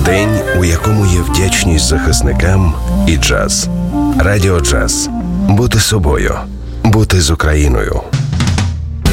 День, у якому є вдячність захисникам і джаз. Радіо Джаз. Бути собою. Бути з Україною.